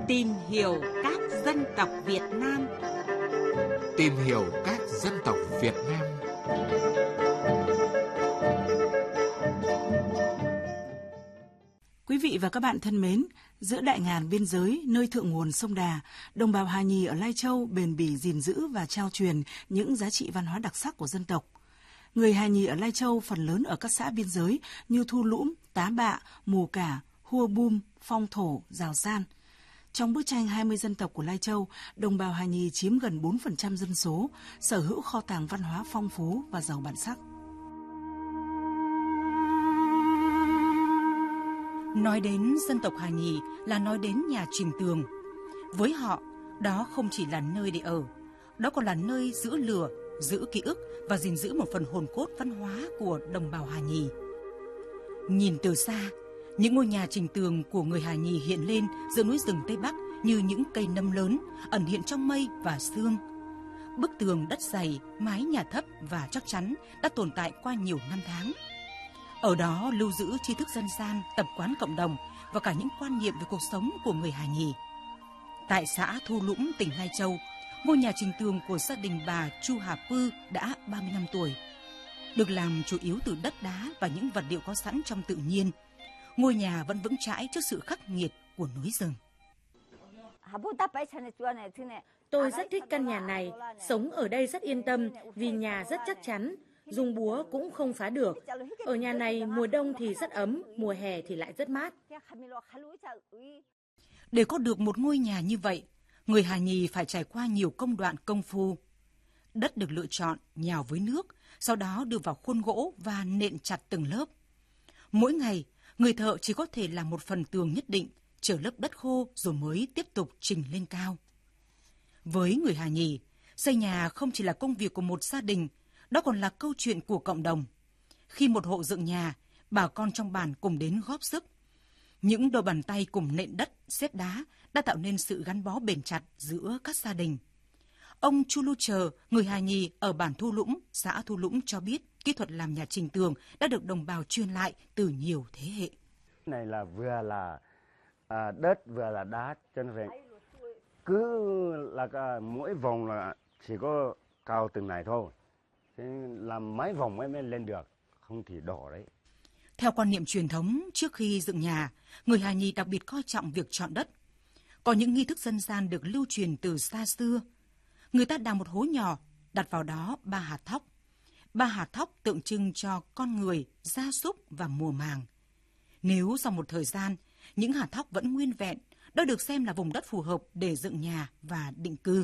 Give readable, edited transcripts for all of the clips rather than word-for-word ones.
Tìm hiểu các dân tộc Việt Nam. Tìm hiểu các dân tộc Việt Nam. Quý vị và các bạn thân mến, giữa đại ngàn biên giới nơi thượng nguồn sông Đà, đồng bào Hà Nhì ở Lai Châu bền bỉ gìn giữ và trao truyền những giá trị văn hóa đặc sắc của dân tộc. Người Hà Nhì ở Lai Châu phần lớn ở các xã biên giới như Thu Lũng, Tá Bạ, Mù Cả, Hua Bum, Phong Thổ, Giào San. Trong bức tranh 20 dân tộc của Lai Châu, đồng bào Hà Nhì chiếm gần 4% dân số, sở hữu kho tàng văn hóa phong phú và giàu bản sắc. Nói đến dân tộc Hà Nhì là nói đến nhà Trình Tường. Với họ, đó không chỉ là nơi để ở, đó còn là nơi giữ lửa, giữ ký ức và gìn giữ một phần hồn cốt văn hóa của đồng bào Hà Nhì. Nhìn từ xa, những ngôi nhà Trình Tường của người Hà Nhì hiện lên giữa núi rừng Tây Bắc như những cây nâm lớn ẩn hiện trong mây và sương. Bức tường đất dày, mái nhà thấp và chắc chắn đã tồn tại qua nhiều năm tháng. Ở đó lưu giữ tri thức dân gian, tập quán cộng đồng và cả những quan niệm về cuộc sống của người Hà Nhì. Tại xã Thu Lũng, tỉnh Lai Châu, ngôi nhà Trình Tường của gia đình bà Chu Hà Pư đã 30 năm tuổi. Được làm chủ yếu từ đất đá và những vật liệu có sẵn trong tự nhiên, ngôi nhà vẫn vững chãi trước sự khắc nghiệt của núi rừng. Tôi rất thích căn nhà này, sống ở đây rất yên tâm vì nhà rất chắc chắn, dùng búa cũng không phá được. Ở nhà này mùa đông thì rất ấm, mùa hè thì lại rất mát. Để có được một ngôi nhà như vậy, người Hà Nhì phải trải qua nhiều công đoạn công phu. Đất được lựa chọn nhào với nước, sau đó đưa vào khuôn gỗ và nện chặt từng lớp. Mỗi ngày, người thợ chỉ có thể làm một phần tường nhất định, chở lớp đất khô rồi mới tiếp tục trình lên cao. Với người Hà Nhì, xây nhà không chỉ là công việc của một gia đình, đó còn là câu chuyện của cộng đồng. Khi một hộ dựng nhà, bà con trong bản cùng đến góp sức. Những đôi bàn tay cùng nện đất, xếp đá đã tạo nên sự gắn bó bền chặt giữa các gia đình. Ông Chu Lu Chờ, người Hà Nhì ở bản Thu Lũng, xã Thu Lũng cho biết kỹ thuật làm nhà Trình Tường đã được đồng bào truyền lại từ nhiều thế hệ. Này là vừa là đất vừa là đá, cho nên cứ là mỗi vòng là chỉ có cao từng này thôi. Thế làm mấy vòng mới lên được, không thì đổ đấy. Theo quan niệm truyền thống, trước khi dựng nhà, người Hà Nhì đặc biệt coi trọng việc chọn đất. Có những nghi thức dân gian được lưu truyền từ xa xưa. Người ta đào một hố nhỏ, đặt vào đó 3 hạt thóc. 3 hạt thóc tượng trưng cho con người, gia súc và mùa màng. Nếu sau một thời gian, những hạt thóc vẫn nguyên vẹn, đó được xem là vùng đất phù hợp để dựng nhà và định cư.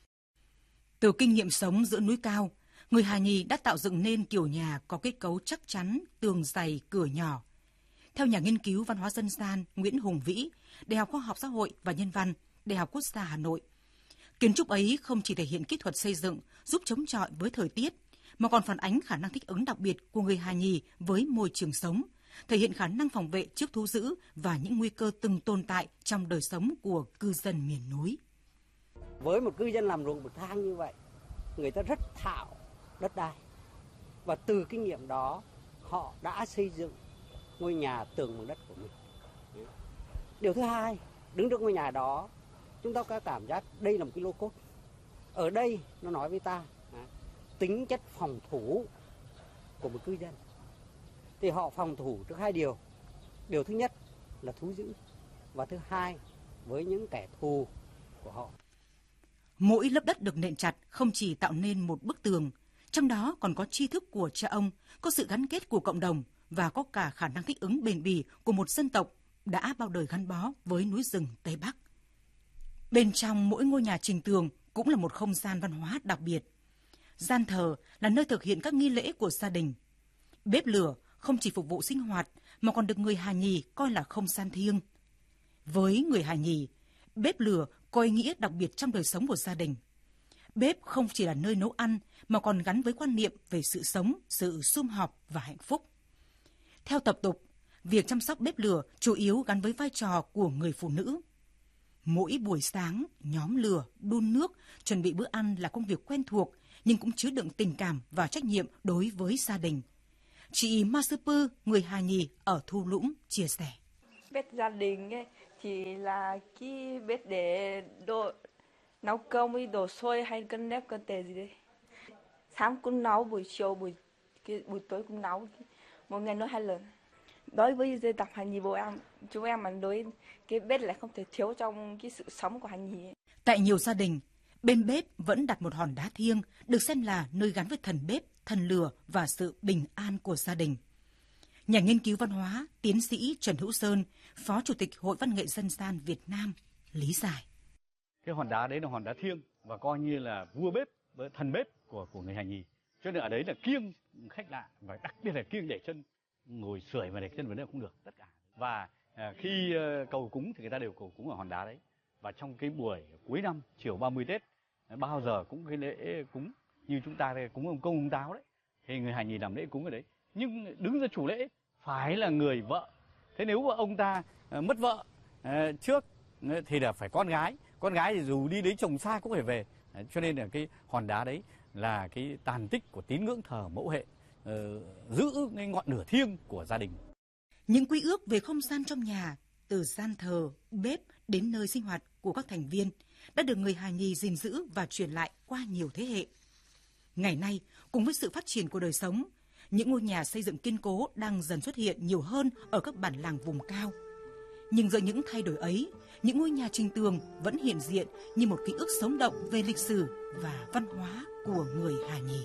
Từ kinh nghiệm sống giữa núi cao, người Hà Nhì đã tạo dựng nên kiểu nhà có kết cấu chắc chắn, tường dày, cửa nhỏ. Theo nhà nghiên cứu văn hóa dân gian Nguyễn Hùng Vĩ, Đại học Khoa học Xã hội và Nhân văn, Đại học Quốc gia Hà Nội, kiến trúc ấy không chỉ thể hiện kỹ thuật xây dựng giúp chống chọi với thời tiết, mà còn phản ánh khả năng thích ứng đặc biệt của người Hà Nhì với môi trường sống, thể hiện khả năng phòng vệ trước thú dữ và những nguy cơ từng tồn tại trong đời sống của cư dân miền núi. Với một cư dân làm ruộng bậc thang như vậy, người ta rất thạo đất đai. Và từ kinh nghiệm đó, họ đã xây dựng ngôi nhà tường bằng đất của mình. Điều thứ hai, đứng trước ngôi nhà đó, chúng ta có cảm giác đây là một cái lô cốt. Ở đây nó nói với ta tính chất phòng thủ của một cư dân. Thì họ phòng thủ trước hai điều. Điều thứ nhất là thú dữ, và thứ hai với những kẻ thù của họ. Mỗi lớp đất được nện chặt không chỉ tạo nên một bức tường, trong đó còn có tri thức của cha ông, có sự gắn kết của cộng đồng và có cả khả năng thích ứng bền bỉ của một dân tộc đã bao đời gắn bó với núi rừng Tây Bắc. Bên trong mỗi ngôi nhà Trình Tường cũng là một không gian văn hóa đặc biệt. Gian thờ là nơi thực hiện các nghi lễ của gia đình. Bếp lửa không chỉ phục vụ sinh hoạt mà còn được người Hà Nhì coi là không gian thiêng. Với người Hà Nhì, bếp lửa có ý nghĩa đặc biệt trong đời sống của gia đình. Bếp không chỉ là nơi nấu ăn mà còn gắn với quan niệm về sự sống, sự sum họp và hạnh phúc. Theo tập tục, việc chăm sóc bếp lửa chủ yếu gắn với vai trò của người phụ nữ. Mỗi buổi sáng, nhóm lửa, đun nước, chuẩn bị bữa ăn là công việc quen thuộc nhưng cũng chứa đựng tình cảm và trách nhiệm đối với gia đình. Chị Ma Sư Pư, người Hà Nhì ở Thu Lũng chia sẻ. Bếp gia đình ấy, chỉ là cái bếp để nấu cơm với đổ xôi hay cơm nếp cơm tẻ gì đấy. Sáng cũng nấu, buổi chiều buổi tối cũng nấu, một ngày nấu 2 lần. Đối với dân tộc Hà Nhì chúng em mà đối cái bếp lại không thể thiếu trong cái sự sống của Hà Nhì. Tại nhiều gia đình, bên bếp vẫn đặt một hòn đá thiêng, được xem là nơi gắn với thần bếp, thần lửa và sự bình an của gia đình. Nhà nghiên cứu văn hóa, tiến sĩ Trần Hữu Sơn, Phó Chủ tịch Hội Văn nghệ Dân gian Việt Nam, lý giải. Cái hòn đá đấy là hòn đá thiêng và coi như là vua bếp, thần bếp của người Hà Nhì. Cho nên ở đấy là kiêng khách lạ và đặc biệt là kiêng để chân, ngồi sưởi mà để chân vào đấy cũng được tất cả. Và khi cầu cúng thì người ta đều cầu cúng ở hòn đá đấy. Và trong cái buổi cuối năm chiều 30 Tết bao giờ cũng cái lễ cúng như chúng ta đây, cúng ông Công ông Táo đấy, thì người Hà Nhì làm lễ cúng ở đấy. Nhưng đứng ra chủ lễ phải là người vợ. Thế nếu mà ông ta mất vợ trước thì là phải con gái thì dù đi lấy chồng xa cũng phải về. Cho nên là cái hòn đá đấy là cái tàn tích của tín ngưỡng thờ mẫu hệ, giữ cái ngọn lửa thiêng của gia đình. Những quy ước về không gian trong nhà, từ gian thờ, bếp đến nơi sinh hoạt của các thành viên đã được người Hà Nhì gìn giữ và truyền lại qua nhiều thế hệ. Ngày nay, cùng với sự phát triển của đời sống, những ngôi nhà xây dựng kiên cố đang dần xuất hiện nhiều hơn ở các bản làng vùng cao. Nhưng giữa những thay đổi ấy, những ngôi nhà trình tường vẫn hiện diện như một ký ức sống động về lịch sử và văn hóa của người Hà Nhì.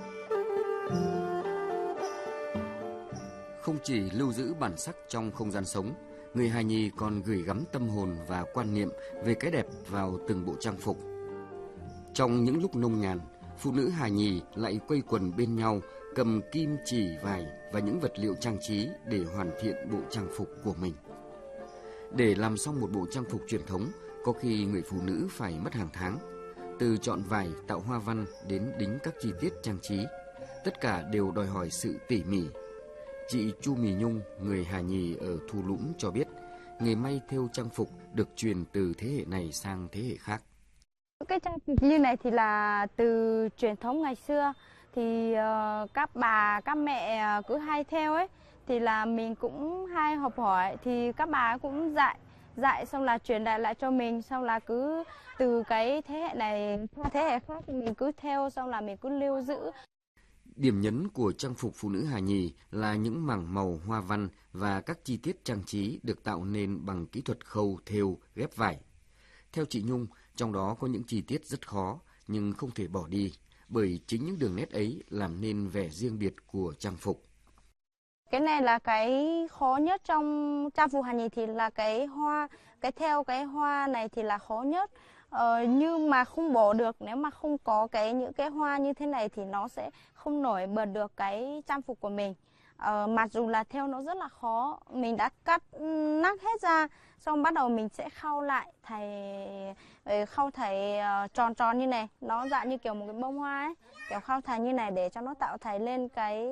Không chỉ lưu giữ bản sắc trong không gian sống, người Hà Nhì còn gửi gắm tâm hồn và quan niệm về cái đẹp vào từng bộ trang phục. Trong những lúc nông nhàn, phụ nữ Hà Nhì lại quây quần bên nhau, cầm kim chỉ vải và những vật liệu trang trí để hoàn thiện bộ trang phục của mình. Để làm xong một bộ trang phục truyền thống, có khi người phụ nữ phải mất hàng tháng. Từ chọn vải, tạo hoa văn đến đính các chi tiết trang trí, tất cả đều đòi hỏi sự tỉ mỉ. Chị Chu Mì Nhung, người Hà Nhì ở Thu Lũng cho biết, nghề may thêu trang phục được truyền từ thế hệ này sang thế hệ khác. Cái trang phục như này thì là từ truyền thống ngày xưa, thì các bà, các mẹ cứ hay thêu ấy, thì là mình cũng hay học hỏi, thì các bà cũng dạy xong là truyền lại cho mình, xong là cứ từ cái thế hệ này qua thế hệ khác mình cứ thêu, xong là mình cứ lưu giữ. Điểm nhấn của trang phục phụ nữ Hà Nhì là những mảng màu hoa văn và các chi tiết trang trí được tạo nên bằng kỹ thuật khâu thêu ghép vải. Theo chị Nhung, trong đó có những chi tiết rất khó nhưng không thể bỏ đi, bởi chính những đường nét ấy làm nên vẻ riêng biệt của trang phục. Cái này là cái khó nhất trong trang phục Hà Nhì, thì là cái hoa, cái hoa này thì là khó nhất. Nhưng mà không bỏ được, nếu mà không có những cái hoa như thế này thì nó sẽ không nổi bật được cái trang phục của mình. Mặc dù là thêu nó rất là khó, mình đã cắt nát hết ra, xong bắt đầu mình sẽ khâu lại khâu tròn tròn như này, nó dạng như kiểu một cái bông hoa ấy, kiểu khâu thành như này để cho nó tạo thành lên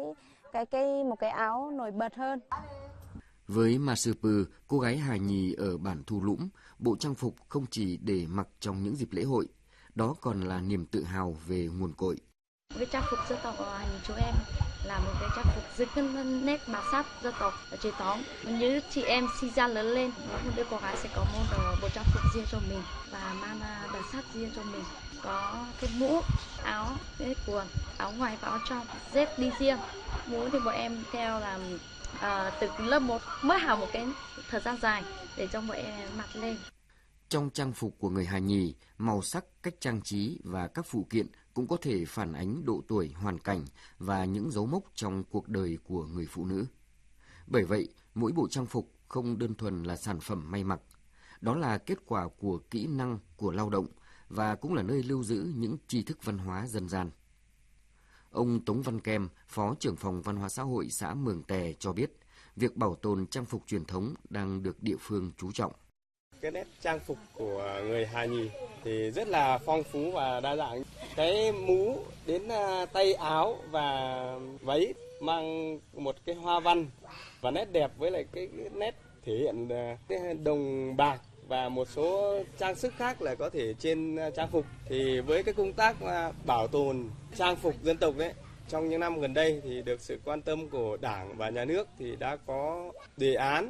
một cái áo nổi bật hơn. Với Ma Sư Pư, cô gái Hà Nhì ở bản Thu Lũng, bộ trang phục không chỉ để mặc trong những dịp lễ hội, đó còn là niềm tự hào về nguồn cội. Cái trang phục dân tộc của Hà Nhì chúng em là một cái trang phục giữ nét bản sắc dân tộc và truyền thống. Như chị em sinh ra lớn lên, một đứa cô gái sẽ có một bộ trang phục riêng cho mình và mang bản sắc riêng cho mình. Có cái mũ, áo, cái quần, áo ngoài và áo trong, dép đi riêng. Mũ thì bọn em theo là từ lớp 1 mới học một cái thời gian dài để cho bọn em mặc lên. Trong trang phục của người Hà Nhì, màu sắc, cách trang trí và các phụ kiện cũng có thể phản ánh độ tuổi, hoàn cảnh và những dấu mốc trong cuộc đời của người phụ nữ. Bởi vậy, mỗi bộ trang phục không đơn thuần là sản phẩm may mặc. Đó là kết quả của kỹ năng, của lao động và cũng là nơi lưu giữ những tri thức văn hóa dân gian. Ông Tống Văn Kem, Phó trưởng phòng Văn hóa xã hội xã Mường Tè cho biết, việc bảo tồn trang phục truyền thống đang được địa phương chú trọng. Cái nét trang phục của người Hà Nhì thì rất là phong phú và đa dạng. Cái mũ đến tay áo và váy mang một cái hoa văn và nét đẹp, với lại cái nét thể hiện cái đồng bạc và một số trang sức khác là có thể trên trang phục. Thì với cái công tác bảo tồn trang phục dân tộc đấy, trong những năm gần đây thì được sự quan tâm của Đảng và Nhà nước thì đã có đề án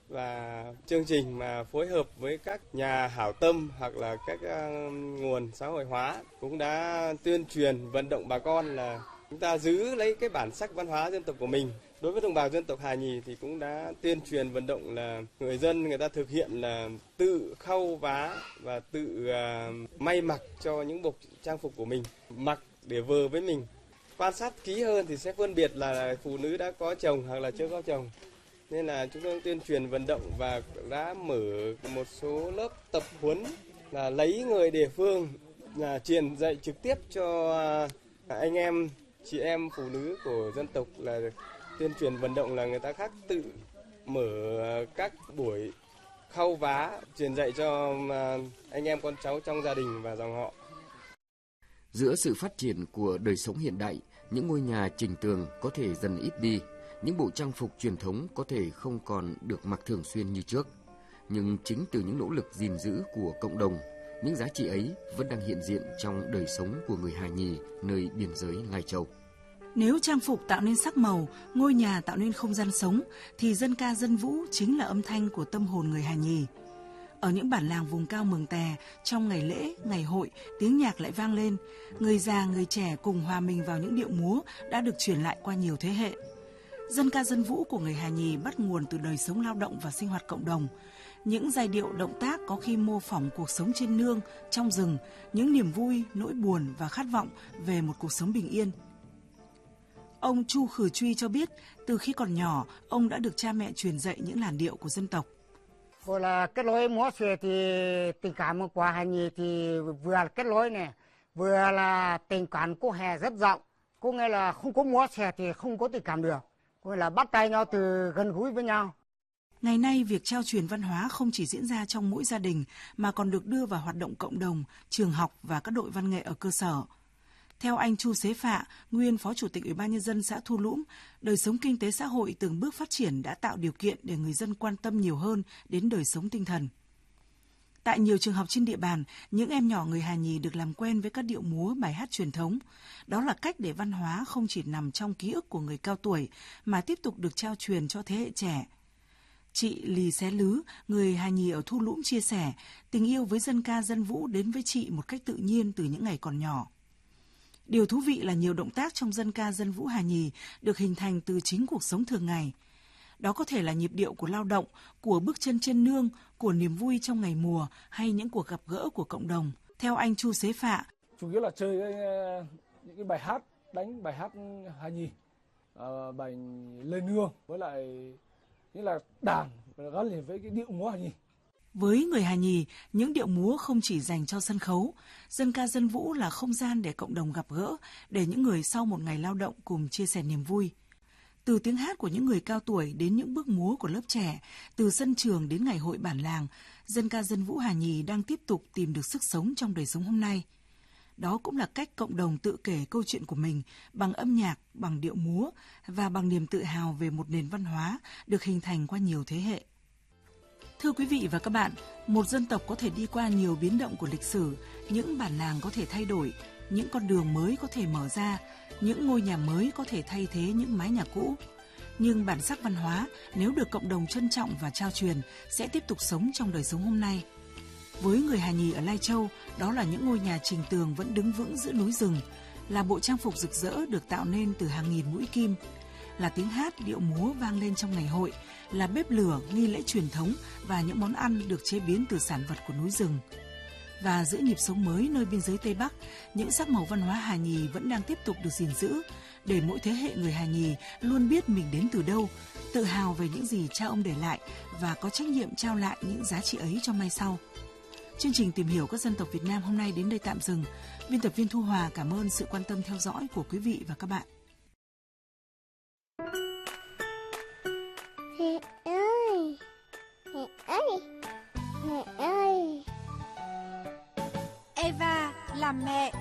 và chương trình mà phối hợp với các nhà hảo tâm hoặc là các nguồn xã hội hóa cũng đã tuyên truyền vận động bà con là chúng ta giữ lấy cái bản sắc văn hóa dân tộc của mình. Đối với đồng bào dân tộc Hà Nhì thì cũng đã tuyên truyền vận động là người dân người ta thực hiện là tự khâu vá và tự may mặc cho những bộ trang phục của mình, mặc để vờ với mình. Quan sát kỹ hơn thì sẽ phân biệt là phụ nữ đã có chồng hoặc là chưa có chồng. Nên là chúng tôi tuyên truyền vận động và đã mở một số lớp tập huấn là lấy người địa phương là truyền dạy trực tiếp cho anh em, chị em phụ nữ của dân tộc, là tuyên truyền vận động là người ta khác tự mở các buổi khâu vá truyền dạy cho anh em con cháu trong gia đình và dòng họ. Giữa sự phát triển của đời sống hiện đại, những ngôi nhà trình tường có thể dần ít đi, những bộ trang phục truyền thống có thể không còn được mặc thường xuyên như trước. Nhưng chính từ những nỗ lực gìn giữ của cộng đồng, những giá trị ấy vẫn đang hiện diện trong đời sống của người Hà Nhì nơi biên giới Lai Châu. Nếu trang phục tạo nên sắc màu, ngôi nhà tạo nên không gian sống, thì dân ca dân vũ chính là âm thanh của tâm hồn người Hà Nhì. Ở những bản làng vùng cao Mường Tè, trong ngày lễ, ngày hội, tiếng nhạc lại vang lên. Người già, người trẻ cùng hòa mình vào những điệu múa đã được truyền lại qua nhiều thế hệ. Dân ca dân vũ của người Hà Nhì bắt nguồn từ đời sống lao động và sinh hoạt cộng đồng. Những giai điệu động tác có khi mô phỏng cuộc sống trên nương, trong rừng, những niềm vui, nỗi buồn và khát vọng về một cuộc sống bình yên. Ông Chu Khử Truy cho biết, từ khi còn nhỏ, ông đã được cha mẹ truyền dạy những làn điệu của dân tộc. Rồi là kết nối múa xòe thì tình cảm của Hà Nhì thì vừa là kết nối này, vừa là tình cảm cô hè rất rộng. Có nghĩa là không có múa xòe thì không có tình cảm được. Có nghĩa là bắt tay nhau từ gần gũi với nhau. Ngày nay, việc trao truyền văn hóa không chỉ diễn ra trong mỗi gia đình, mà còn được đưa vào hoạt động cộng đồng, trường học và các đội văn nghệ ở cơ sở. Theo anh Chu Xế Phạ, nguyên Phó Chủ tịch Ủy ban Nhân dân xã Thu Lũng, đời sống kinh tế xã hội từng bước phát triển đã tạo điều kiện để người dân quan tâm nhiều hơn đến đời sống tinh thần. Tại nhiều trường học trên địa bàn, những em nhỏ người Hà Nhì được làm quen với các điệu múa, bài hát truyền thống. Đó là cách để văn hóa không chỉ nằm trong ký ức của người cao tuổi, mà tiếp tục được trao truyền cho thế hệ trẻ. Chị Lì Xé Lứ, người Hà Nhì ở Thu Lũng chia sẻ, tình yêu với dân ca dân vũ đến với chị một cách tự nhiên từ những ngày còn nhỏ. Điều thú vị là nhiều động tác trong dân ca dân vũ Hà Nhì được hình thành từ chính cuộc sống thường ngày. Đó có thể là nhịp điệu của lao động, của bước chân trên nương, của niềm vui trong ngày mùa hay những cuộc gặp gỡ của cộng đồng. Theo anh Chu Xế Phạ, chủ yếu là chơi những cái bài hát, đánh bài hát Hà Nhì, bài lên nương với lại như là đàn gắn liền với cái điệu múa Hà Nhì. Với người Hà Nhì, những điệu múa không chỉ dành cho sân khấu, dân ca dân vũ là không gian để cộng đồng gặp gỡ, để những người sau một ngày lao động cùng chia sẻ niềm vui. Từ tiếng hát của những người cao tuổi đến những bước múa của lớp trẻ, từ sân trường đến ngày hội bản làng, dân ca dân vũ Hà Nhì đang tiếp tục tìm được sức sống trong đời sống hôm nay. Đó cũng là cách cộng đồng tự kể câu chuyện của mình bằng âm nhạc, bằng điệu múa và bằng niềm tự hào về một nền văn hóa được hình thành qua nhiều thế hệ. Thưa quý vị và các bạn, một dân tộc có thể đi qua nhiều biến động của lịch sử, những bản làng có thể thay đổi, những con đường mới có thể mở ra, những ngôi nhà mới có thể thay thế những mái nhà cũ. Nhưng bản sắc văn hóa, nếu được cộng đồng trân trọng và trao truyền, sẽ tiếp tục sống trong đời sống hôm nay. Với người Hà Nhì ở Lai Châu, đó là những ngôi nhà trình tường vẫn đứng vững giữa núi rừng, là bộ trang phục rực rỡ được tạo nên từ hàng nghìn mũi kim, là tiếng hát, điệu múa vang lên trong ngày hội, là bếp lửa, nghi lễ truyền thống và những món ăn được chế biến từ sản vật của núi rừng. Và giữa nhịp sống mới nơi biên giới Tây Bắc, những sắc màu văn hóa Hà Nhì vẫn đang tiếp tục được gìn giữ, để mỗi thế hệ người Hà Nhì luôn biết mình đến từ đâu, tự hào về những gì cha ông để lại và có trách nhiệm trao lại những giá trị ấy cho mai sau. Chương trình Tìm hiểu các dân tộc Việt Nam hôm nay đến đây tạm dừng. Biên tập viên Thu Hòa cảm ơn sự quan tâm theo dõi của quý vị và các bạn. Mẹ ơi, mẹ ơi, mẹ ơi. Eva làm mẹ.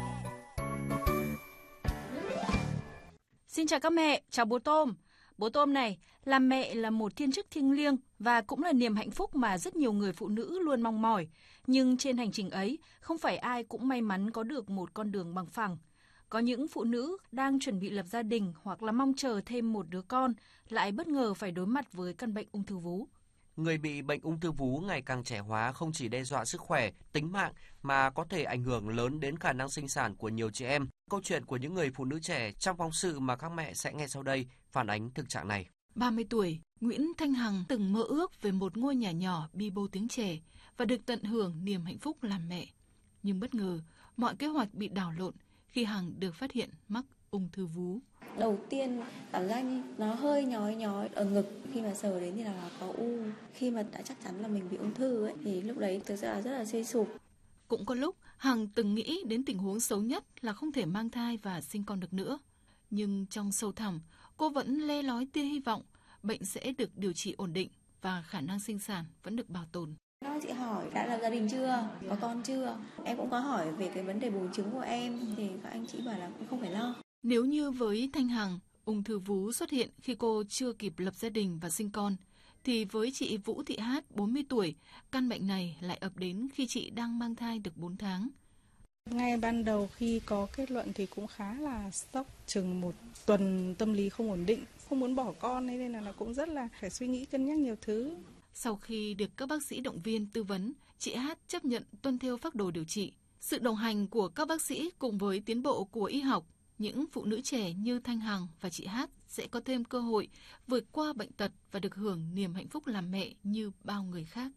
Xin chào các mẹ, chào bố Tôm. Bố Tôm này, làm mẹ là một thiên chức thiêng liêng và cũng là niềm hạnh phúc mà rất nhiều người phụ nữ luôn mong mỏi. Nhưng trên hành trình ấy, không phải ai cũng may mắn có được một con đường bằng phẳng. Có những phụ nữ đang chuẩn bị lập gia đình hoặc là mong chờ thêm một đứa con lại bất ngờ phải đối mặt với căn bệnh ung thư vú. người bị bệnh ung thư vú ngày càng trẻ hóa không chỉ đe dọa sức khỏe, tính mạng mà có thể ảnh hưởng lớn đến khả năng sinh sản của nhiều chị em. Câu chuyện của những người phụ nữ trẻ trong phóng sự mà các mẹ sẽ nghe sau đây phản ánh thực trạng này. 30 tuổi, Nguyễn Thanh Hằng từng mơ ước về một ngôi nhà nhỏ bi bô tiếng trẻ và được tận hưởng niềm hạnh phúc làm mẹ. Nhưng bất ngờ, mọi kế hoạch bị đảo lộn khi Hằng được phát hiện mắc ung thư vú. Đầu tiên cảm giác như nó hơi nhói ở ngực, khi mà sờ đến thì là có u. Khi mà đã chắc chắn là mình bị ung thư ấy, thì lúc đấy thực ra là rất là suy sụp. Cũng có lúc Hằng từng nghĩ đến tình huống xấu nhất là không thể mang thai và sinh con được nữa. Nhưng trong sâu thẳm, cô vẫn le lói tia hy vọng bệnh sẽ được điều trị ổn định và khả năng sinh sản vẫn được bảo tồn. Các chị hỏi đã lập gia đình chưa, có con chưa? Em cũng có hỏi về cái vấn đề buồng trứng của em thì các anh chị bảo là cũng không phải lo. Nếu như với Thanh Hằng, ung thư vú xuất hiện khi cô chưa kịp lập gia đình và sinh con, thì với chị Vũ Thị Hát, 40 tuổi, căn bệnh này lại ập đến khi chị đang mang thai được 4 tháng. Ngay ban đầu khi có kết luận thì cũng khá là sốc, chừng 1 tuần tâm lý không ổn định, không muốn bỏ con nên là cũng rất là phải suy nghĩ cân nhắc nhiều thứ. Sau khi được các bác sĩ động viên tư vấn, chị Hát chấp nhận tuân theo phác đồ điều trị. Sự đồng hành của các bác sĩ cùng với tiến bộ của y học, những phụ nữ trẻ như Thanh Hằng và chị Hát sẽ có thêm cơ hội vượt qua bệnh tật và được hưởng niềm hạnh phúc làm mẹ như bao người khác.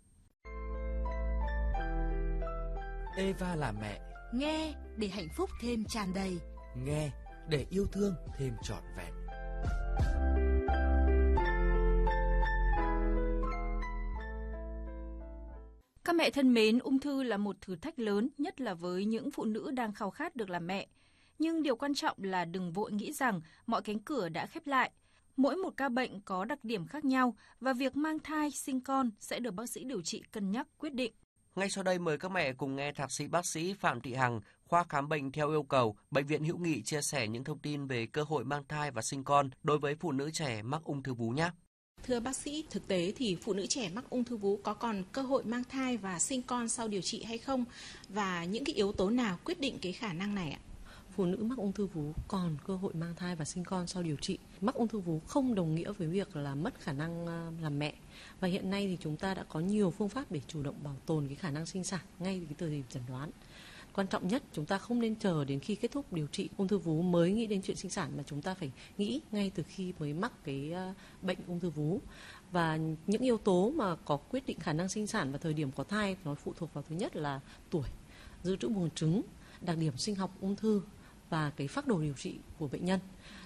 Eva là mẹ. Nghe để hạnh phúc thêm tràn đầy. Nghe để yêu thương thêm trọn vẹn. Các mẹ thân mến, ung thư là một thử thách lớn, nhất là với những phụ nữ đang khao khát được làm mẹ. Nhưng điều quan trọng là đừng vội nghĩ rằng mọi cánh cửa đã khép lại. Mỗi một ca bệnh có đặc điểm khác nhau và việc mang thai, sinh con sẽ được bác sĩ điều trị cân nhắc quyết định. Ngay sau đây mời các mẹ cùng nghe Thạc sĩ bác sĩ Phạm Thị Hằng, khoa khám bệnh theo yêu cầu, Bệnh viện Hữu Nghị chia sẻ những thông tin về cơ hội mang thai và sinh con đối với phụ nữ trẻ mắc ung thư vú nhé. Thưa bác sĩ, thực tế thì phụ nữ trẻ mắc ung thư vú có còn cơ hội mang thai và sinh con sau điều trị hay không? Và những cái yếu tố nào quyết định cái khả năng này ạ? Phụ nữ mắc ung thư vú còn cơ hội mang thai và sinh con sau điều trị. Mắc ung thư vú không đồng nghĩa với việc là mất khả năng làm mẹ. Và hiện nay thì chúng ta đã có nhiều phương pháp để chủ động bảo tồn cái khả năng sinh sản ngay từ thời điểm chẩn đoán. Quan trọng nhất, chúng ta không nên chờ đến khi kết thúc điều trị ung thư vú mới nghĩ đến chuyện sinh sản, mà chúng ta phải nghĩ ngay từ khi mới mắc cái bệnh ung thư vú. Và những yếu tố mà có quyết định khả năng sinh sản và thời điểm có thai nó phụ thuộc vào thứ nhất là tuổi, dự trữ buồng trứng, đặc điểm sinh học ung thư và cái phác đồ điều trị của bệnh nhân.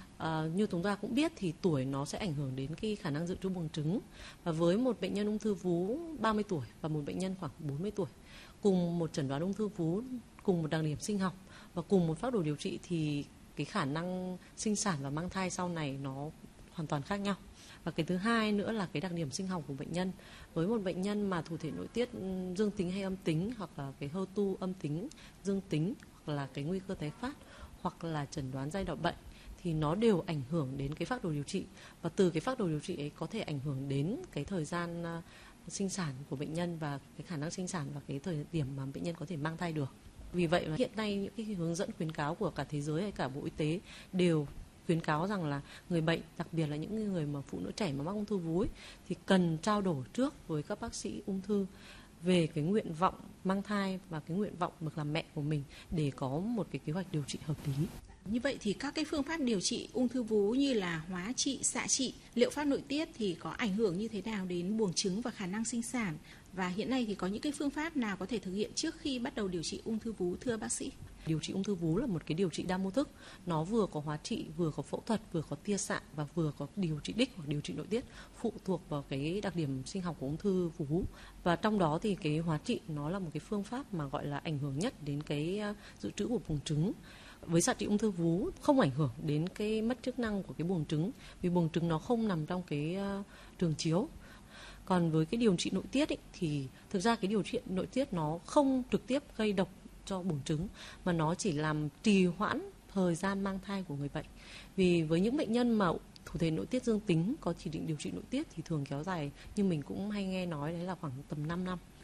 Như chúng ta cũng biết thì tuổi nó sẽ ảnh hưởng đến cái khả năng dự trữ buồng trứng. Và với một bệnh nhân ung thư vú 30 tuổi và một bệnh nhân khoảng 40 tuổi, cùng một chẩn đoán ung thư vú, cùng một đặc điểm sinh học và cùng một phác đồ điều trị thì cái khả năng sinh sản và mang thai sau này nó hoàn toàn khác nhau. Và cái thứ hai nữa là cái đặc điểm sinh học của bệnh nhân. Với một bệnh nhân mà thủ thể nội tiết dương tính hay âm tính, hoặc là cái HER2 âm tính, dương tính, hoặc là cái nguy cơ tái phát, hoặc là chẩn đoán giai đoạn bệnh, thì nó đều ảnh hưởng đến cái phác đồ điều trị. Và từ cái phác đồ điều trị ấy có thể ảnh hưởng đến cái thời gian sinh sản của bệnh nhân và cái khả năng sinh sản và cái thời điểm mà bệnh nhân có thể mang thai được. Vì vậy mà hiện nay những cái hướng dẫn khuyến cáo của cả thế giới hay cả Bộ Y tế đều khuyến cáo rằng là người bệnh, đặc biệt là những người mà phụ nữ trẻ mà mắc ung thư vú ấy, thì cần trao đổi trước với các bác sĩ ung thư về cái nguyện vọng mang thai và cái nguyện vọng được làm mẹ của mình để có một cái kế hoạch điều trị hợp lý. Như vậy thì các cái phương pháp điều trị ung thư vú như là hóa trị, xạ trị, liệu pháp nội tiết thì có ảnh hưởng như thế nào đến buồng trứng và khả năng sinh sản? Và hiện nay thì có những cái phương pháp nào có thể thực hiện trước khi bắt đầu điều trị ung thư vú, thưa bác sĩ? Điều trị ung thư vú là một cái điều trị đa mô thức. Nó vừa có hóa trị, vừa có phẫu thuật, vừa có tia xạ và vừa có điều trị đích hoặc điều trị nội tiết, phụ thuộc vào cái đặc điểm sinh học của ung thư vú. Và trong đó thì cái hóa trị nó là một cái phương pháp mà gọi là ảnh hưởng nhất đến cái dự trữ của buồng trứng. Với xạ trị ung thư vú không ảnh hưởng đến cái mất chức năng của cái buồng trứng, vì buồng trứng nó không nằm trong cái trường chiếu. Còn với cái điều trị nội tiết ấy, thì thực ra cái điều trị nội tiết nó không trực tiếp gây độc cho buồng trứng, mà nó chỉ làm trì hoãn thời gian mang thai của người bệnh. Vì với những bệnh nhân mà thủ thể nội tiết dương tính có chỉ định điều trị nội tiết thì thường kéo dài, như mình cũng hay nghe nói đấy là khoảng tầm 5 năm.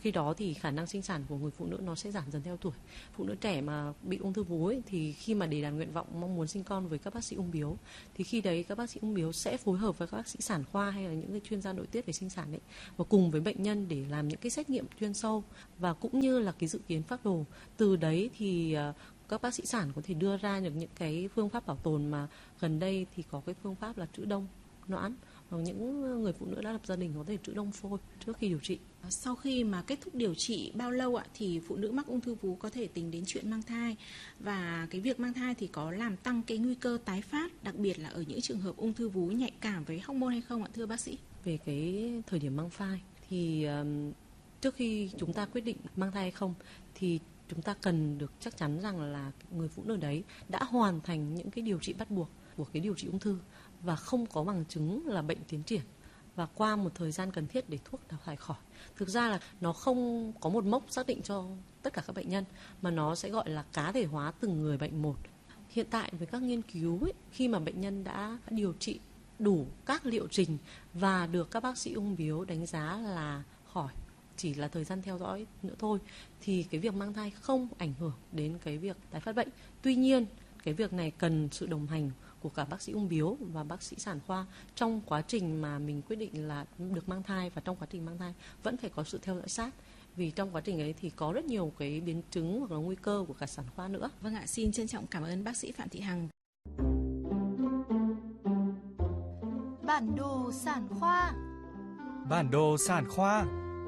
Khi đó thì khả năng sinh sản của người phụ nữ nó sẽ giảm dần theo tuổi. Phụ nữ trẻ mà bị ung thư vú ấy, thì khi mà đề đạt nguyện vọng mong muốn sinh con với các bác sĩ ung bướu, thì khi đấy các bác sĩ ung bướu sẽ phối hợp với các bác sĩ sản khoa hay là những cái chuyên gia nội tiết về sinh sản ấy, và cùng với bệnh nhân để làm những cái xét nghiệm chuyên sâu và cũng như là cái dự kiến phác đồ. Từ đấy thì các bác sĩ sản có thể đưa ra được những cái phương pháp bảo tồn, mà gần đây thì có cái phương pháp là trữ đông noãn, hoặc những người phụ nữ đã lập gia đình có thể trữ đông phôi trước khi điều trị. Sau khi mà kết thúc điều trị bao lâu ạ thì phụ nữ mắc ung thư vú có thể tính đến chuyện mang thai, và cái việc mang thai thì có làm tăng cái nguy cơ tái phát, đặc biệt là ở những trường hợp ung thư vú nhạy cảm với hormone hay không ạ thưa bác sĩ? Về cái thời điểm mang thai thì trước khi chúng ta quyết định mang thai hay không thì chúng ta cần được chắc chắn rằng là người phụ nữ đấy đã hoàn thành những cái điều trị bắt buộc của cái điều trị ung thư và không có bằng chứng là bệnh tiến triển, và qua một thời gian cần thiết để thuốc đào thải khỏi. Thực ra là nó không có một mốc xác định cho tất cả các bệnh nhân, mà nó sẽ gọi là cá thể hóa từng người bệnh một. Hiện tại với các nghiên cứu ấy, khi mà bệnh nhân đã điều trị đủ các liệu trình và được các bác sĩ ung bướu đánh giá là khỏi, chỉ là thời gian theo dõi nữa thôi, thì cái việc mang thai không ảnh hưởng đến cái việc tái phát bệnh. Tuy nhiên, cái việc này cần sự đồng hành của cả bác sĩ ung bướu và bác sĩ sản khoa trong quá trình mà mình quyết định là được mang thai, và trong quá trình mang thai vẫn phải có sự theo dõi sát. Vì trong quá trình ấy thì có rất nhiều cái biến chứng hoặc là nguy cơ của cả sản khoa nữa. Vâng ạ, xin trân trọng cảm ơn bác sĩ Phạm Thị Hằng. Bản đồ sản khoa. Bản đồ sản khoa.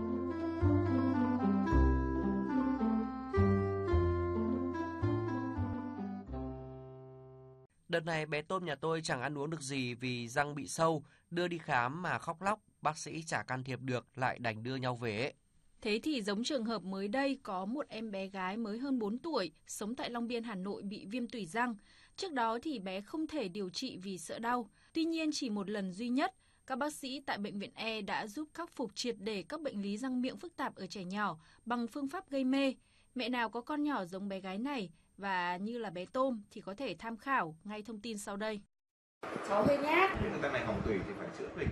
Đợt này bé Tôm nhà tôi chẳng ăn uống được gì vì răng bị sâu, đưa đi khám mà khóc lóc, bác sĩ chả can thiệp được, lại đành đưa nhau về. Thế thì giống trường hợp mới đây có một em bé gái mới hơn 4 tuổi, sống tại Long Biên, Hà Nội bị viêm tủy răng. Trước đó thì bé không thể điều trị vì sợ đau. Tuy nhiên chỉ một lần duy nhất, các bác sĩ tại Bệnh viện E đã giúp khắc phục triệt để các bệnh lý răng miệng phức tạp ở trẻ nhỏ bằng phương pháp gây mê. Mẹ nào có con nhỏ giống bé gái này và như là bé Tôm thì có thể tham khảo ngay thông tin sau đây. Cháu hơi nhát. Nếu người ta này hỏng tủy thì phải chữa tủy.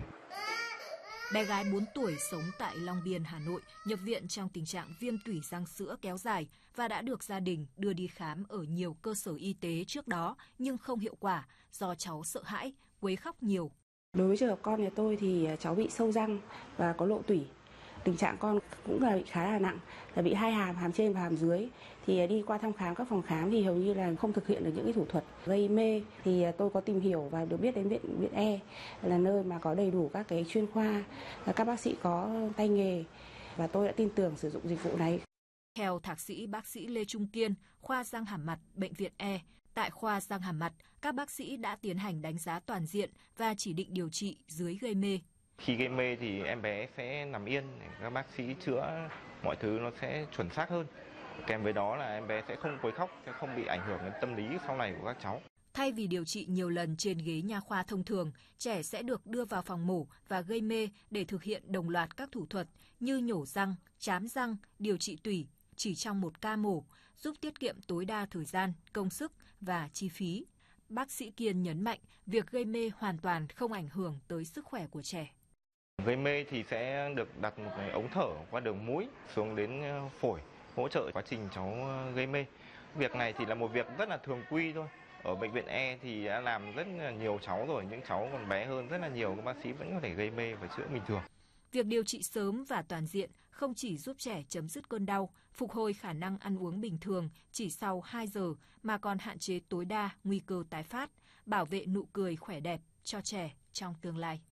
Bé gái 4 tuổi sống tại Long Biên, Hà Nội nhập viện trong tình trạng viêm tủy răng sữa kéo dài và đã được gia đình đưa đi khám ở nhiều cơ sở y tế trước đó nhưng không hiệu quả do cháu sợ hãi, quấy khóc nhiều. Đối với trường hợp con nhà tôi thì cháu bị sâu răng và có lộ tủy. Tình trạng con cũng là bị khá là nặng, là bị hai hàm trên và hàm dưới. Thì đi qua thăm khám các phòng khám thì hầu như là không thực hiện được những cái thủ thuật gây mê. Thì tôi có tìm hiểu và được biết đến viện E là nơi mà có đầy đủ các cái chuyên khoa, các bác sĩ có tay nghề và tôi đã tin tưởng sử dụng dịch vụ này. Theo thạc sĩ bác sĩ Lê Trung Kiên, khoa răng hàm mặt Bệnh viện E, tại khoa răng hàm mặt, các bác sĩ đã tiến hành đánh giá toàn diện và chỉ định điều trị dưới gây mê. Khi gây mê thì em bé sẽ nằm yên để các bác sĩ chữa, mọi thứ nó sẽ chuẩn xác hơn. Kèm với đó là em bé sẽ không quấy khóc, sẽ không bị ảnh hưởng đến tâm lý sau này của các cháu. Thay vì điều trị nhiều lần trên ghế nha khoa thông thường, trẻ sẽ được đưa vào phòng mổ và gây mê để thực hiện đồng loạt các thủ thuật như nhổ răng, trám răng, điều trị tủy chỉ trong một ca mổ, giúp tiết kiệm tối đa thời gian, công sức và chi phí. Bác sĩ Kiên nhấn mạnh việc gây mê hoàn toàn không ảnh hưởng tới sức khỏe của trẻ. Gây mê thì sẽ được đặt một cái ống thở qua đường mũi xuống đến phổi, hỗ trợ quá trình cháu gây mê. Việc này thì là một việc rất là thường quy thôi. Ở Bệnh viện E thì đã làm rất là nhiều cháu rồi, những cháu còn bé hơn rất là nhiều, các bác sĩ vẫn có thể gây mê và chữa bình thường. Việc điều trị sớm và toàn diện không chỉ giúp trẻ chấm dứt cơn đau, phục hồi khả năng ăn uống bình thường chỉ sau 2 giờ mà còn hạn chế tối đa nguy cơ tái phát, bảo vệ nụ cười khỏe đẹp cho trẻ trong tương lai.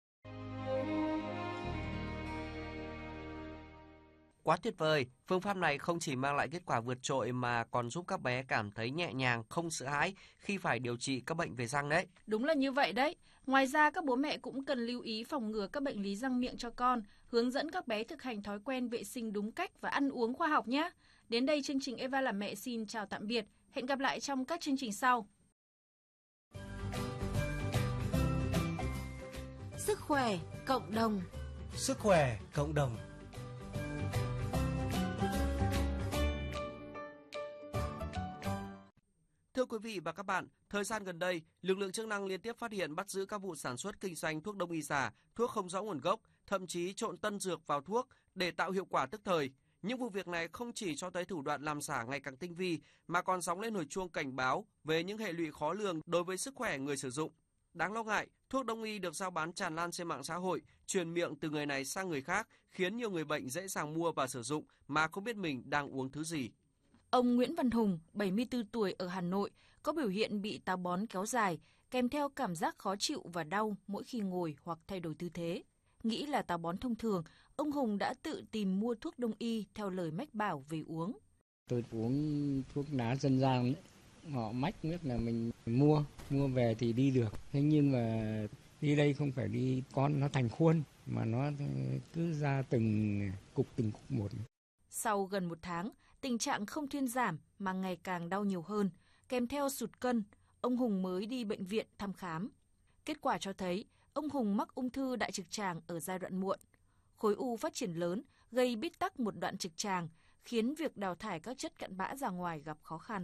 Quá tuyệt vời, phương pháp này không chỉ mang lại kết quả vượt trội mà còn giúp các bé cảm thấy nhẹ nhàng, không sợ hãi khi phải điều trị các bệnh về răng đấy. Đúng là như vậy đấy. Ngoài ra, các bố mẹ cũng cần lưu ý phòng ngừa các bệnh lý răng miệng cho con, hướng dẫn các bé thực hành thói quen vệ sinh đúng cách và ăn uống khoa học nhé. Đến đây chương trình Eva làm mẹ xin chào tạm biệt. Hẹn gặp lại trong các chương trình sau. Sức khỏe cộng đồng. Sức khỏe cộng đồng. Thưa quý vị và các bạn, thời gian gần đây, lực lượng chức năng liên tiếp phát hiện bắt giữ các vụ sản xuất kinh doanh thuốc đông y giả, thuốc không rõ nguồn gốc, thậm chí trộn tân dược vào thuốc để tạo hiệu quả tức thời. Những vụ việc này không chỉ cho thấy thủ đoạn làm giả ngày càng tinh vi mà còn gióng lên hồi chuông cảnh báo về những hệ lụy khó lường đối với sức khỏe người sử dụng. Đáng lo ngại, thuốc đông y được rao bán tràn lan trên mạng xã hội, truyền miệng từ người này sang người khác, khiến nhiều người bệnh dễ dàng mua và sử dụng mà không biết mình đang uống thứ gì. Ông Nguyễn Văn Hùng, 74 tuổi ở Hà Nội, có biểu hiện bị táo bón kéo dài, kèm theo cảm giác khó chịu và đau mỗi khi ngồi hoặc thay đổi tư thế. Nghĩ là táo bón thông thường, ông Hùng đã tự tìm mua thuốc đông y theo lời mách bảo về uống. Tôi uống thuốc lá dân gian ấy. Họ mách biết là mình mua về thì đi được. Thế nhưng mà đi đây không phải đi con nó thành khuôn mà nó cứ ra từng cục một. Sau gần 1 tháng, tình trạng không thuyên giảm mà ngày càng đau nhiều hơn, kèm theo sụt cân, ông Hùng mới đi bệnh viện thăm khám. Kết quả cho thấy ông Hùng mắc ung thư đại trực tràng ở giai đoạn muộn. Khối u phát triển lớn, gây bít tắc một đoạn trực tràng, khiến việc đào thải các chất cặn bã ra ngoài gặp khó khăn.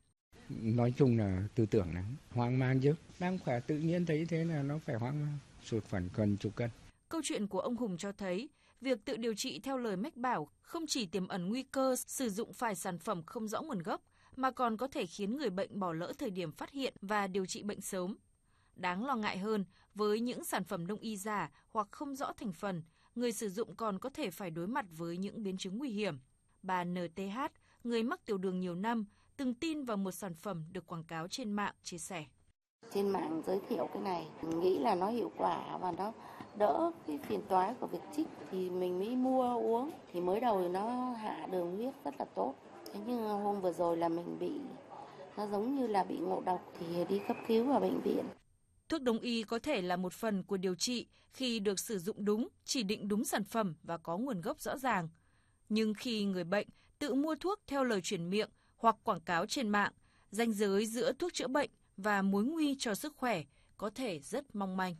Nói chung là tư tưởng lắm, hoang mang chứ. Đang khỏe tự nhiên thấy thế là nó phải hoang mang, sụt khoảng gần chục cân. Câu chuyện của ông Hùng cho thấy, việc tự điều trị theo lời mách bảo không chỉ tiềm ẩn nguy cơ sử dụng phải sản phẩm không rõ nguồn gốc, mà còn có thể khiến người bệnh bỏ lỡ thời điểm phát hiện và điều trị bệnh sớm. Đáng lo ngại hơn, với những sản phẩm đông y giả hoặc không rõ thành phần, người sử dụng còn có thể phải đối mặt với những biến chứng nguy hiểm. Bà NTH, người mắc tiểu đường nhiều năm, từng tin vào một sản phẩm được quảng cáo trên mạng, chia sẻ. Trên mạng giới thiệu cái này, mình nghĩ là nó hiệu quả và nó đỡ cái phiền toái của việc trích thì mình mới mua uống. Thì mới đầu thì nó hạ đường huyết rất là tốt. Thế nhưng hôm vừa rồi là mình bị, nó giống như là bị ngộ độc thì đi cấp cứu ở bệnh viện. Thuốc đông y có thể là một phần của điều trị khi được sử dụng đúng, chỉ định đúng sản phẩm và có nguồn gốc rõ ràng. Nhưng khi người bệnh tự mua thuốc theo lời truyền miệng hoặc quảng cáo trên mạng, ranh giới giữa thuốc chữa bệnh và mối nguy cho sức khỏe có thể rất mong manh.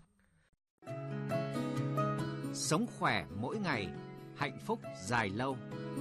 Sống khỏe mỗi ngày, hạnh phúc dài lâu.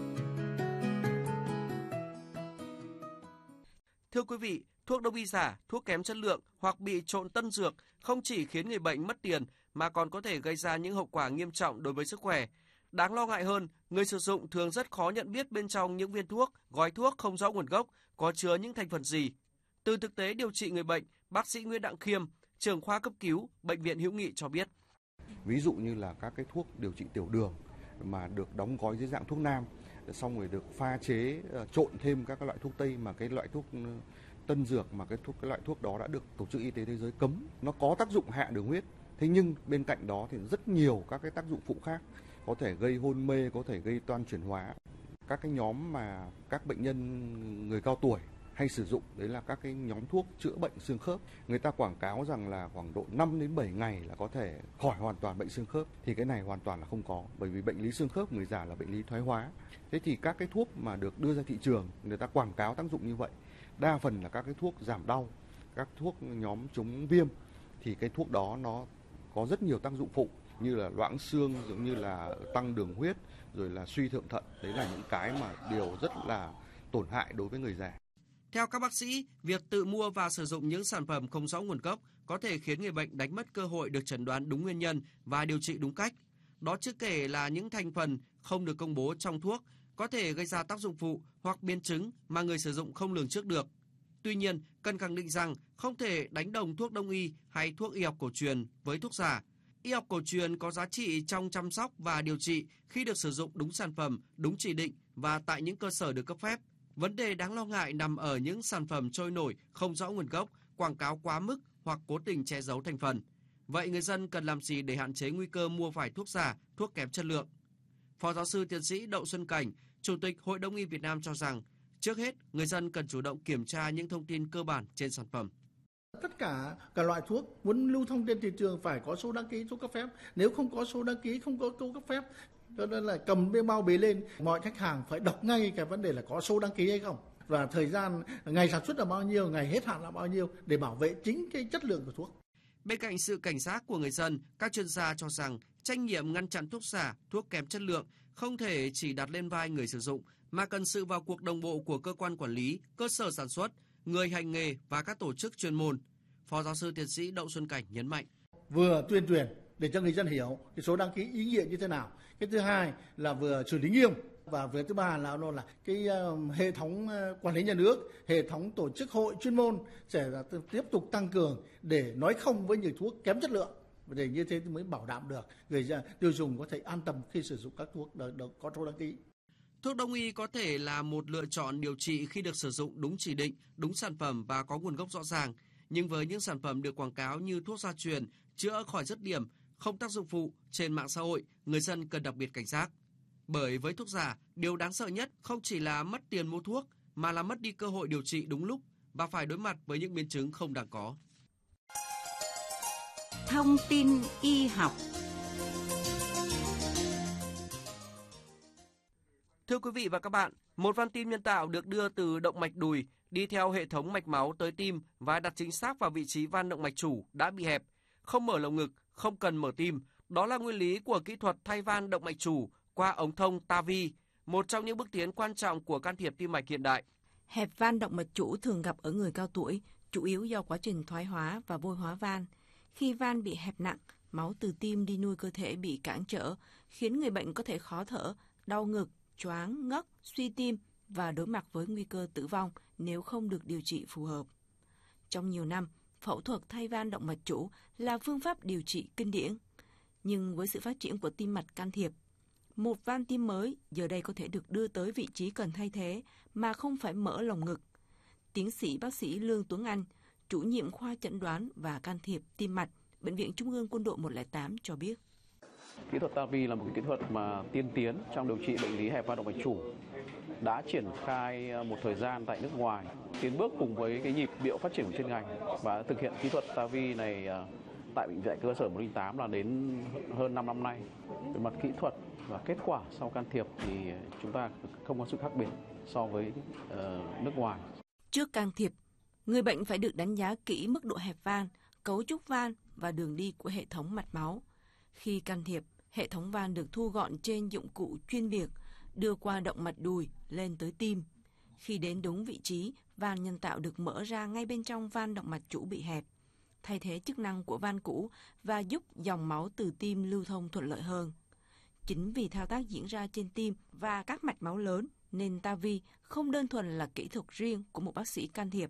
Thưa quý vị, thuốc đông y giả, thuốc kém chất lượng hoặc bị trộn tân dược không chỉ khiến người bệnh mất tiền mà còn có thể gây ra những hậu quả nghiêm trọng đối với sức khỏe. Đáng lo ngại hơn, người sử dụng thường rất khó nhận biết bên trong những viên thuốc, gói thuốc không rõ nguồn gốc có chứa những thành phần gì. Từ thực tế điều trị người bệnh, bác sĩ Nguyễn Đặng Khiêm, trưởng khoa cấp cứu, Bệnh viện Hữu Nghị cho biết. Ví dụ như là các cái thuốc điều trị tiểu đường mà được đóng gói dưới dạng thuốc nam, xong rồi được pha chế trộn thêm các loại thuốc tây mà cái loại thuốc tân dược mà cái loại thuốc đó đã được Tổ chức Y tế Thế giới cấm. Nó có tác dụng hạ đường huyết, thế nhưng bên cạnh đó thì rất nhiều các cái tác dụng phụ khác, có thể gây hôn mê, có thể gây toan chuyển hóa. Các cái nhóm mà các bệnh nhân người cao tuổi hay sử dụng đấy là các cái nhóm thuốc chữa bệnh xương khớp. Người ta quảng cáo rằng là khoảng độ 5 đến 7 ngày là có thể khỏi hoàn toàn bệnh xương khớp, thì cái này hoàn toàn là không có, bởi vì bệnh lý xương khớp người già là bệnh lý thoái hóa. Thế thì các cái thuốc mà được đưa ra thị trường, người ta quảng cáo tác dụng như vậy, đa phần là các cái thuốc giảm đau, các thuốc nhóm chống viêm, thì cái thuốc đó nó có rất nhiều tác dụng phụ như là loãng xương, giống như là tăng đường huyết, rồi là suy thượng thận. Đấy là những cái mà điều rất là tổn hại đối với người già. Theo các bác sĩ, việc tự mua và sử dụng những sản phẩm không rõ nguồn gốc có thể khiến người bệnh đánh mất cơ hội được chẩn đoán đúng nguyên nhân và điều trị đúng cách. Đó chưa kể là những thành phần không được công bố trong thuốc có thể gây ra tác dụng phụ hoặc biến chứng mà người sử dụng không lường trước được. Tuy nhiên, cần khẳng định rằng không thể đánh đồng thuốc đông y hay thuốc y học cổ truyền với thuốc giả. Y học cổ truyền có giá trị trong chăm sóc và điều trị khi được sử dụng đúng sản phẩm, đúng chỉ định và tại những cơ sở được cấp phép. Vấn đề đáng lo ngại nằm ở những sản phẩm trôi nổi, không rõ nguồn gốc, quảng cáo quá mức hoặc cố tình che giấu thành phần. Vậy người dân cần làm gì để hạn chế nguy cơ mua phải thuốc giả, thuốc kém chất lượng? Phó giáo sư tiến sĩ Đậu Xuân Cảnh, Chủ tịch Hội Đông y Việt Nam cho rằng, trước hết, người dân cần chủ động kiểm tra những thông tin cơ bản trên sản phẩm. Tất cả các loại thuốc muốn lưu thông trên thị trường phải có số đăng ký, số cấp phép. Nếu không có số đăng ký, không có số cấp phép, cho nên là cầm cái bao bì lên, mọi khách hàng phải đọc ngay cái vấn đề là có số đăng ký hay không. Và thời gian, ngày sản xuất là bao nhiêu, ngày hết hạn là bao nhiêu để bảo vệ chính cái chất lượng của thuốc. Bên cạnh sự cảnh giác của người dân, các chuyên gia cho rằng trách nhiệm ngăn chặn thuốc giả, thuốc kém chất lượng không thể chỉ đặt lên vai người sử dụng, mà cần sự vào cuộc đồng bộ của cơ quan quản lý, cơ sở sản xuất, người hành nghề và các tổ chức chuyên môn. Phó giáo sư tiến sĩ Đậu Xuân Cảnh nhấn mạnh. Vừa tuyên truyền để cho người dân hiểu cái số đăng ký ý nghĩa như thế nào. Cái thứ hai là vừa xử lý nghiêm Và việc thứ ba là cái hệ thống quản lý nhà nước, hệ thống tổ chức hội chuyên môn sẽ tiếp tục tăng cường để nói không với những thuốc kém chất lượng, để như thế mới bảo đảm được người tiêu dùng có thể an tâm khi sử dụng các thuốc được có số đăng ký. Thuốc đông y có thể là một lựa chọn điều trị khi được sử dụng đúng chỉ định, đúng sản phẩm và có nguồn gốc rõ ràng. Nhưng với những sản phẩm được quảng cáo như thuốc gia truyền, chữa khỏi dứt điểm, không tác dụng phụ trên mạng xã hội, người dân cần đặc biệt cảnh giác. Bởi với thuốc giả, điều đáng sợ nhất không chỉ là mất tiền mua thuốc, mà là mất đi cơ hội điều trị đúng lúc và phải đối mặt với những biến chứng không đáng có. Thông tin y học. Thưa quý vị và các bạn, một van tim nhân tạo được đưa từ động mạch đùi đi theo hệ thống mạch máu tới tim và đặt chính xác vào vị trí van động mạch chủ đã bị hẹp, không mở lồng ngực, không cần mở tim. Đó là nguyên lý của kỹ thuật thay van động mạch chủ qua ống thông TAVI, một trong những bước tiến quan trọng của can thiệp tim mạch hiện đại. Hẹp van động mạch chủ thường gặp ở người cao tuổi, chủ yếu do quá trình thoái hóa và vôi hóa van. Khi van bị hẹp nặng, máu từ tim đi nuôi cơ thể bị cản trở, khiến người bệnh có thể khó thở, đau ngực, choáng, ngất, suy tim và đối mặt với nguy cơ tử vong nếu không được điều trị phù hợp. Trong nhiều năm, phẫu thuật thay van động mạch chủ là phương pháp điều trị kinh điển. Nhưng với sự phát triển của tim mạch can thiệp, một van tim mới giờ đây có thể được đưa tới vị trí cần thay thế mà không phải mở lồng ngực. Tiến sĩ bác sĩ Lương Tuấn Anh, chủ nhiệm khoa chẩn đoán và can thiệp tim mạch, Bệnh viện Trung ương Quân đội 108 cho biết. Kỹ thuật TAVI là một kỹ thuật mà tiên tiến trong điều trị bệnh lý hẹp van động mạch chủ, đã triển khai một thời gian tại nước ngoài, tiến bước cùng với cái nhịp điệu phát triển của chuyên ngành và thực hiện kỹ thuật TAVI này tại bệnh viện cơ sở 108 là đến hơn 5 năm nay. Về mặt kỹ thuật và kết quả sau can thiệp thì chúng ta không có sự khác biệt so với nước ngoài. Trước can thiệp, người bệnh phải được đánh giá kỹ mức độ hẹp van, cấu trúc van và đường đi của hệ thống mạch máu. Khi can thiệp, hệ thống van được thu gọn trên dụng cụ chuyên biệt, đưa qua động mạch đùi lên tới tim. Khi đến đúng vị trí, van nhân tạo được mở ra ngay bên trong van động mạch chủ bị hẹp, thay thế chức năng của van cũ và giúp dòng máu từ tim lưu thông thuận lợi hơn. Chính vì thao tác diễn ra trên tim và các mạch máu lớn, nên TAVI không đơn thuần là kỹ thuật riêng của một bác sĩ can thiệp.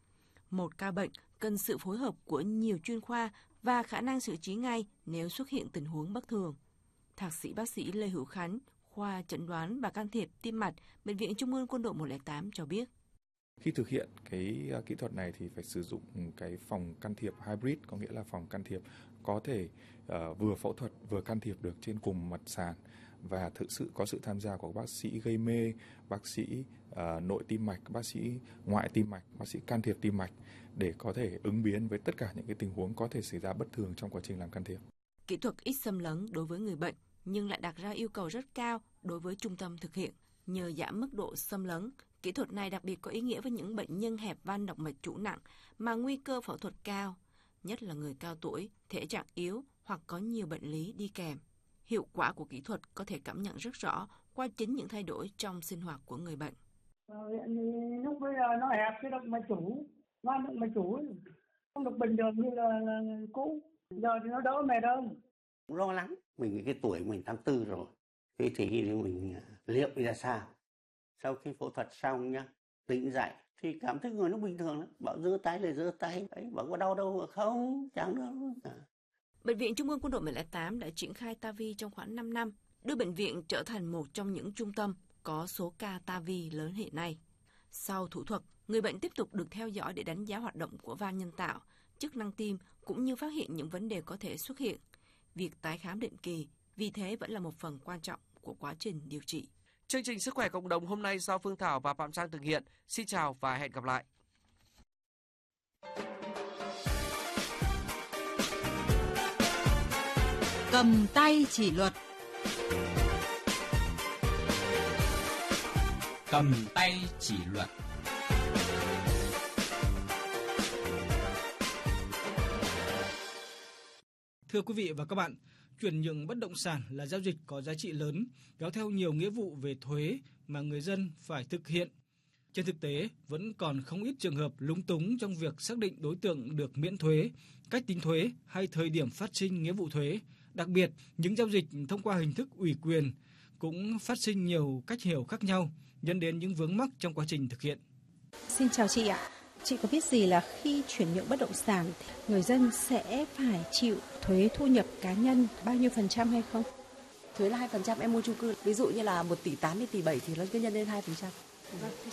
Một ca bệnh cần sự phối hợp của nhiều chuyên khoa và khả năng xử trí ngay nếu xuất hiện tình huống bất thường. Thạc sĩ bác sĩ Lê Hữu Khánh, khoa chẩn đoán và can thiệp tim mạch, Bệnh viện Trung ương Quân đội 108 cho biết. Khi thực hiện cái kỹ thuật này thì phải sử dụng cái phòng can thiệp hybrid, có nghĩa là phòng can thiệp có thể vừa phẫu thuật vừa can thiệp được trên cùng mặt sàn, và thực sự có sự tham gia của bác sĩ gây mê, bác sĩ nội tim mạch, bác sĩ ngoại tim mạch, bác sĩ can thiệp tim mạch để có thể ứng biến với tất cả những cái tình huống có thể xảy ra bất thường trong quá trình làm can thiệp. Kỹ thuật ít xâm lấn đối với người bệnh nhưng lại đặt ra yêu cầu rất cao đối với trung tâm thực hiện. Nhờ giảm mức độ xâm lấn, kỹ thuật này đặc biệt có ý nghĩa với những bệnh nhân hẹp van động mạch chủ nặng mà nguy cơ phẫu thuật cao, nhất là người cao tuổi, thể trạng yếu hoặc có nhiều bệnh lý đi kèm. Hiệu quả của kỹ thuật có thể cảm nhận rất rõ qua chính những thay đổi trong sinh hoạt của người bệnh. Lúc bây giờ nó hẹp cái động mạch chủ, van động mạch chủ không được bình thường như là cũ. Giờ thì nó đỡ mệt hơn. Lo lắng, mình cái tuổi mình 84 rồi, thế thì mình liệu ra sao? Sau khi phẫu thuật xong nhá, tỉnh dậy thì cảm thấy người nó bình thường lắm, bảo giơ tay là giơ tay, ấy, bảo có đau đâu không, chẳng đâu. Bệnh viện Trung ương Quân đội 108 đã triển khai TAVI trong khoảng 5 năm, đưa bệnh viện trở thành một trong những trung tâm có số ca TAVI lớn hiện nay. Sau thủ thuật, người bệnh tiếp tục được theo dõi để đánh giá hoạt động của van nhân tạo, chức năng tim cũng như phát hiện những vấn đề có thể xuất hiện. Việc tái khám định kỳ vì thế vẫn là một phần quan trọng của quá trình điều trị. Chương trình Sức khỏe cộng đồng hôm nay do Phương Thảo và Phạm Trang thực hiện. Xin chào và hẹn gặp lại. Cầm tay chỉ luật. Cầm tay chỉ luật. Thưa quý vị và các bạn, chuyển nhượng bất động sản là giao dịch có giá trị lớn, kéo theo nhiều nghĩa vụ về thuế mà người dân phải thực hiện. Trên thực tế, vẫn còn không ít trường hợp lúng túng trong việc xác định đối tượng được miễn thuế, cách tính thuế hay thời điểm phát sinh nghĩa vụ thuế. Đặc biệt, những giao dịch thông qua hình thức ủy quyền cũng phát sinh nhiều cách hiểu khác nhau, dẫn đến những vướng mắc trong quá trình thực hiện. Xin chào chị ạ. Chị có biết gì là khi chuyển nhượng bất động sản, người dân sẽ phải chịu thuế thu nhập cá nhân bao nhiêu % hay không? Thuế là 2%, em mua chung cư. Ví dụ như là 1 tỷ 8 hay tỷ 7 thì nó cứ nhân lên 2%.